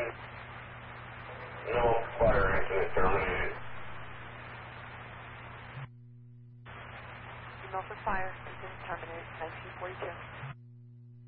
No fire incident terminated. Email for fire. Incident terminated. 1942.